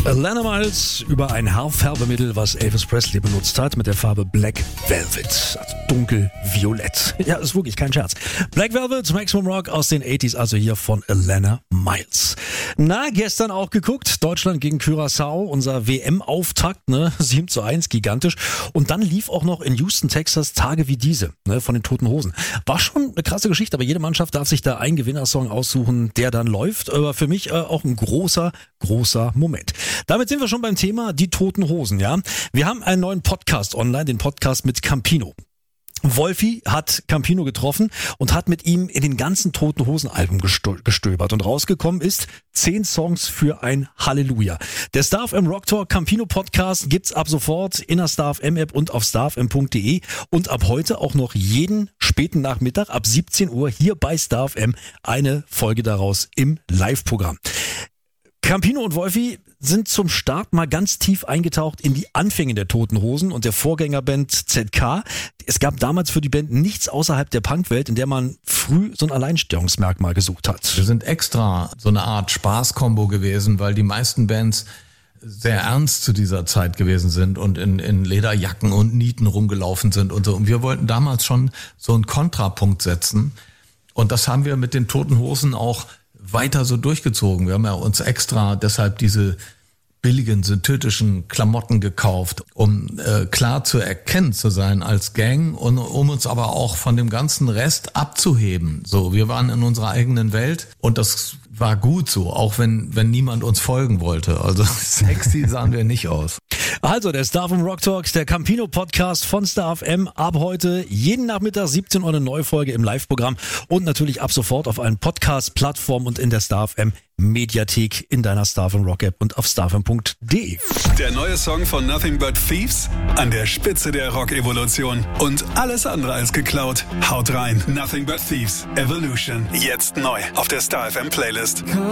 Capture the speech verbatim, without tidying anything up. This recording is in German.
Alana Miles über ein Haarfärbemittel, was Elvis Presley benutzt hat, mit der Farbe Black Velvet, also dunkelviolett. Ja, ist wirklich kein Scherz. Black Velvet, Maximum Rock aus den achtziger, also hier von Alana Miles. Na, gestern auch geguckt, Deutschland gegen Curaçao, unser W M-Auftakt, ne, sieben zu eins, gigantisch. Und dann lief auch noch in Houston, Texas, Tage wie diese, ne, von den Toten Hosen. War schon eine krasse Geschichte, aber jede Mannschaft darf sich da einen Gewinnersong aussuchen, der dann läuft. Aber für mich äh, auch ein großer, großer Moment. Damit sind wir schon beim Thema die Toten Hosen, ja. Wir haben einen neuen Podcast online, den Podcast mit Campino. Wolfi hat Campino getroffen und hat mit ihm in den ganzen Toten Hosen Album gestöbert und rausgekommen ist zehn Songs für ein Halleluja. Der Star F M Rock Talk Campino Podcast gibt's ab sofort in der Star F M App und auf star f m punkt d e und ab heute auch noch jeden späten Nachmittag ab siebzehn Uhr hier bei Star F M eine Folge daraus im Live-Programm. Campino und Wolfi sind zum Start mal ganz tief eingetaucht in die Anfänge der Toten Hosen und der Vorgängerband Z K. Es gab damals für die Band nichts außerhalb der Punkwelt, in der man früh so ein Alleinstellungsmerkmal gesucht hat. Wir sind extra so eine Art Spaßkombo gewesen, weil die meisten Bands sehr ernst zu dieser Zeit gewesen sind und in, in Lederjacken und Nieten rumgelaufen sind und so. Und wir wollten damals schon so einen Kontrapunkt setzen. Und das haben wir mit den Toten Hosen auch weiter so durchgezogen. Wir haben ja uns extra deshalb diese billigen synthetischen Klamotten gekauft, um äh, klar zu erkennen zu sein als Gang und um uns aber auch von dem ganzen Rest abzuheben. So, wir waren in unserer eigenen Welt und das war gut so, auch wenn wenn niemand uns folgen wollte. Also sexy sahen wir nicht aus. Also der Star F M Rock Talks, der Campino Podcast von Star F M, ab heute jeden Nachmittag siebzehn Uhr eine neue Folge im Live-Programm und natürlich ab sofort auf allen Podcast-Plattformen und in der Star F M Mediathek in deiner Star F M Rock App und auf star f m punkt d e. Der neue Song von Nothing But Thieves an der Spitze der Rock-Evolution und alles andere als geklaut. Haut rein, Nothing But Thieves Evolution, jetzt neu auf der Star F M Playlist.